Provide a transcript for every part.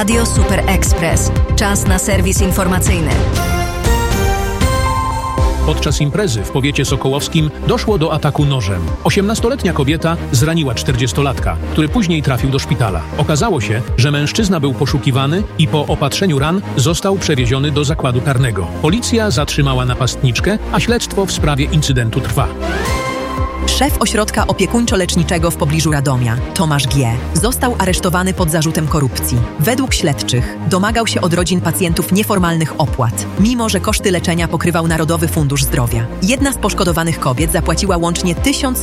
Radio Super Express. Czas na serwis informacyjny. Podczas imprezy w powiecie sokołowskim doszło do ataku nożem. 18-letnia kobieta zraniła 40-latka, który później trafił do szpitala. Okazało się, że mężczyzna był poszukiwany i po opatrzeniu ran został przewieziony do zakładu karnego. Policja zatrzymała napastniczkę, a śledztwo w sprawie incydentu trwa. Szef ośrodka opiekuńczo-leczniczego w pobliżu Radomia, Tomasz G., został aresztowany pod zarzutem korupcji. Według śledczych domagał się od rodzin pacjentów nieformalnych opłat, mimo że koszty leczenia pokrywał Narodowy Fundusz Zdrowia. Jedna z poszkodowanych kobiet zapłaciła łącznie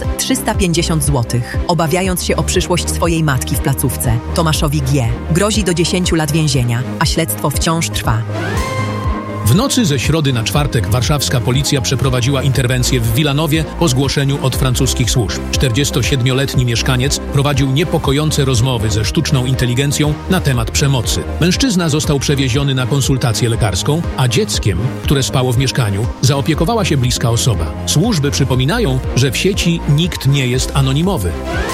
1350 zł, obawiając się o przyszłość swojej matki w placówce. Tomaszowi G. grozi do 10 lat więzienia, a śledztwo wciąż trwa. W nocy ze środy na czwartek warszawska policja przeprowadziła interwencję w Wilanowie po zgłoszeniu od francuskich służb. 47-letni mieszkaniec prowadził niepokojące rozmowy ze sztuczną inteligencją na temat przemocy. Mężczyzna został przewieziony na konsultację lekarską, a dzieckiem, które spało w mieszkaniu, zaopiekowała się bliska osoba. Służby przypominają, że w sieci nikt nie jest anonimowy.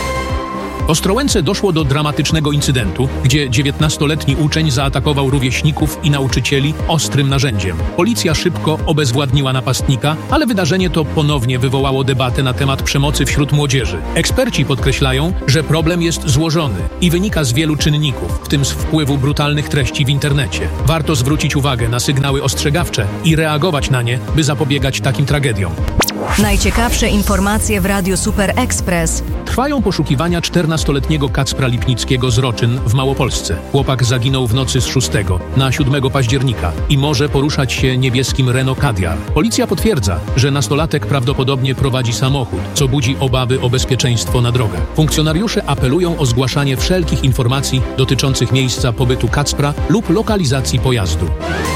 W Ostrołęce doszło do dramatycznego incydentu, gdzie 19-letni uczeń zaatakował rówieśników i nauczycieli ostrym narzędziem. Policja szybko obezwładniła napastnika, ale wydarzenie to ponownie wywołało debatę na temat przemocy wśród młodzieży. Eksperci podkreślają, że problem jest złożony i wynika z wielu czynników, w tym z wpływu brutalnych treści w internecie. Warto zwrócić uwagę na sygnały ostrzegawcze i reagować na nie, by zapobiegać takim tragediom. Najciekawsze informacje w Radiu Super Express. Trwają poszukiwania 14-letniego Kacpra Lipnickiego z Roczyn w Małopolsce. Chłopak zaginął w nocy z 6 na 7 października i może poruszać się niebieskim Renault Kadjar. Policja potwierdza, że nastolatek prawdopodobnie prowadzi samochód, co budzi obawy o bezpieczeństwo na drogach. Funkcjonariusze apelują o zgłaszanie wszelkich informacji dotyczących miejsca pobytu Kacpra lub lokalizacji pojazdu.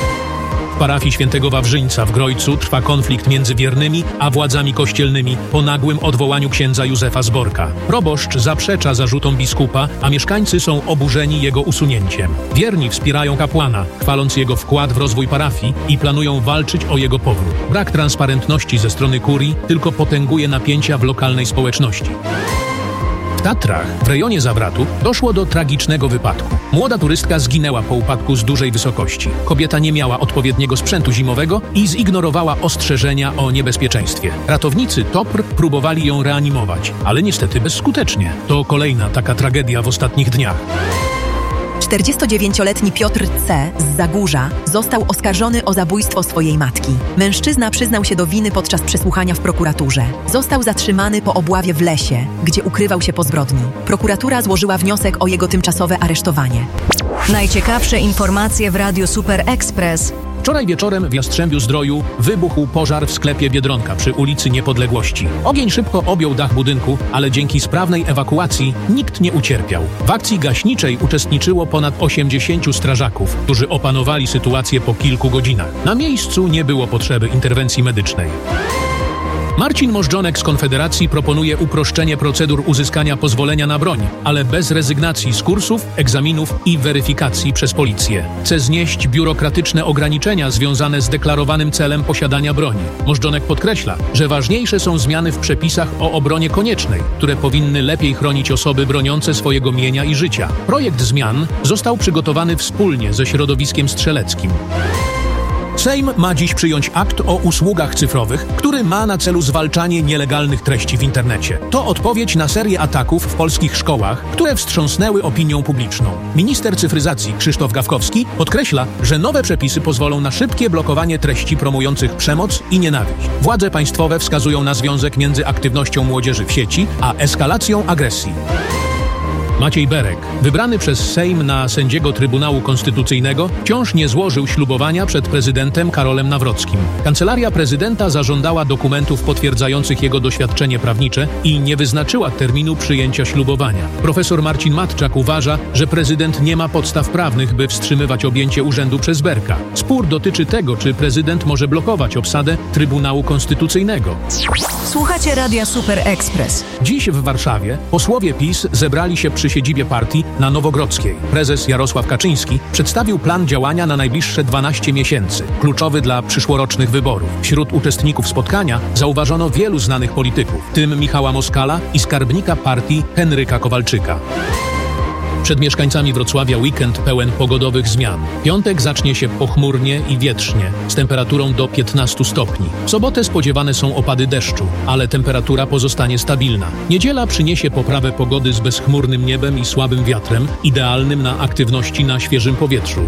W parafii Świętego Wawrzyńca w Grojcu trwa konflikt między wiernymi a władzami kościelnymi po nagłym odwołaniu księdza Józefa Zborka. Proboszcz zaprzecza zarzutom biskupa, a mieszkańcy są oburzeni jego usunięciem. Wierni wspierają kapłana, chwaląc jego wkład w rozwój parafii i planują walczyć o jego powrót. Brak transparentności ze strony kurii tylko potęguje napięcia w lokalnej społeczności. W Tatrach, w rejonie Zawratu, doszło do tragicznego wypadku. Młoda turystka zginęła po upadku z dużej wysokości. Kobieta nie miała odpowiedniego sprzętu zimowego i zignorowała ostrzeżenia o niebezpieczeństwie. Ratownicy TOPR próbowali ją reanimować, ale niestety bezskutecznie. To kolejna taka tragedia w ostatnich dniach. 49-letni Piotr C. z Zagórza został oskarżony o zabójstwo swojej matki. Mężczyzna przyznał się do winy podczas przesłuchania w prokuraturze. Został zatrzymany po obławie w lesie, gdzie ukrywał się po zbrodni. Prokuratura złożyła wniosek o jego tymczasowe aresztowanie. Najciekawsze informacje w Radiu Super Express. Wczoraj wieczorem w Jastrzębiu-Zdroju wybuchł pożar w sklepie Biedronka przy ulicy Niepodległości. Ogień szybko objął dach budynku, ale dzięki sprawnej ewakuacji nikt nie ucierpiał. W akcji gaśniczej uczestniczyło ponad 80 strażaków, którzy opanowali sytuację po kilku godzinach. Na miejscu nie było potrzeby interwencji medycznej. Marcin Możdżonek z Konfederacji proponuje uproszczenie procedur uzyskania pozwolenia na broń, ale bez rezygnacji z kursów, egzaminów i weryfikacji przez policję. Chce znieść biurokratyczne ograniczenia związane z deklarowanym celem posiadania broni. Możdżonek podkreśla, że ważniejsze są zmiany w przepisach o obronie koniecznej, które powinny lepiej chronić osoby broniące swojego mienia i życia. Projekt zmian został przygotowany wspólnie ze środowiskiem strzeleckim. Sejm ma dziś przyjąć akt o usługach cyfrowych, który ma na celu zwalczanie nielegalnych treści w internecie. To odpowiedź na serię ataków w polskich szkołach, które wstrząsnęły opinią publiczną. Minister cyfryzacji Krzysztof Gawkowski podkreśla, że nowe przepisy pozwolą na szybkie blokowanie treści promujących przemoc i nienawiść. Władze państwowe wskazują na związek między aktywnością młodzieży w sieci a eskalacją agresji. Maciej Berek, wybrany przez Sejm na sędziego Trybunału Konstytucyjnego, wciąż nie złożył ślubowania przed prezydentem Karolem Nawrockim. Kancelaria prezydenta zażądała dokumentów potwierdzających jego doświadczenie prawnicze i nie wyznaczyła terminu przyjęcia ślubowania. Profesor Marcin Matczak uważa, że prezydent nie ma podstaw prawnych, by wstrzymywać objęcie urzędu przez Berka. Spór dotyczy tego, czy prezydent może blokować obsadę Trybunału Konstytucyjnego. Słuchacie Radia Super Express. Dziś w Warszawie posłowie PiS zebrali się przy siedzibie partii na Nowogrodzkiej. Prezes Jarosław Kaczyński przedstawił plan działania na najbliższe 12 miesięcy, kluczowy dla przyszłorocznych wyborów. Wśród uczestników spotkania zauważono wielu znanych polityków, w tym Michała Moskala i skarbnika partii Henryka Kowalczyka. Przed mieszkańcami Wrocławia weekend pełen pogodowych zmian. Piątek zacznie się pochmurnie i wietrznie, z temperaturą do 15 stopni. W sobotę spodziewane są opady deszczu, ale temperatura pozostanie stabilna. Niedziela przyniesie poprawę pogody z bezchmurnym niebem i słabym wiatrem, idealnym na aktywności na świeżym powietrzu.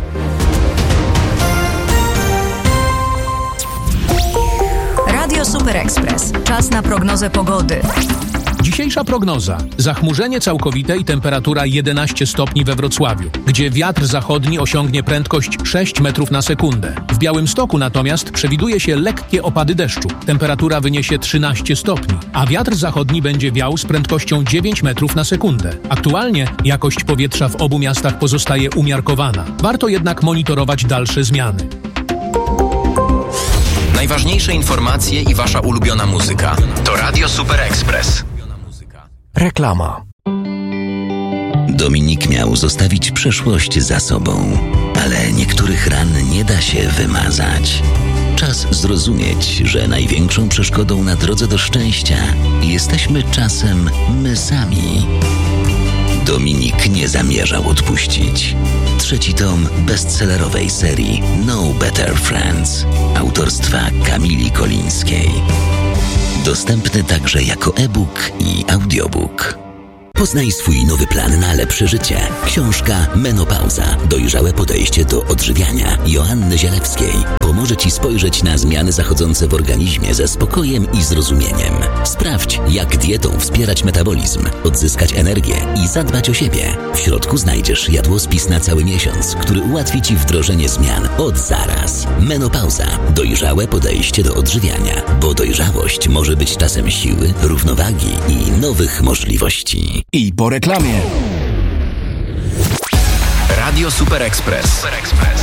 Radio Super Express. Czas na prognozę pogody. Dzisiejsza prognoza. Zachmurzenie całkowite i temperatura 11 stopni we Wrocławiu, gdzie wiatr zachodni osiągnie prędkość 6 metrów na sekundę. W Białymstoku natomiast przewiduje się lekkie opady deszczu. Temperatura wyniesie 13 stopni, a wiatr zachodni będzie wiał z prędkością 9 metrów na sekundę. Aktualnie jakość powietrza w obu miastach pozostaje umiarkowana. Warto jednak monitorować dalsze zmiany. Najważniejsze informacje i wasza ulubiona muzyka. To Radio Super Express. Reklama. Dominik miał zostawić przeszłość za sobą, ale niektórych ran nie da się wymazać. Czas zrozumieć, że największą przeszkodą na drodze do szczęścia jesteśmy czasem my sami. Dominik nie zamierzał odpuścić. 3. tom bestsellerowej serii No Better Friends autorstwa Kamili Kolińskiej. Dostępny także jako e-book i audiobook. Poznaj swój nowy plan na lepsze życie. Książka Menopauza. Dojrzałe podejście do odżywiania Joanny Zielewskiej pomoże Ci spojrzeć na zmiany zachodzące w organizmie ze spokojem i zrozumieniem. Sprawdź, jak dietą wspierać metabolizm, odzyskać energię i zadbać o siebie. W środku znajdziesz jadłospis na cały miesiąc, który ułatwi Ci wdrożenie zmian od zaraz. Menopauza. Dojrzałe podejście do odżywiania, bo dojrzałość może być czasem siły, równowagi i nowych możliwości. I po reklamie. Radio Super Express.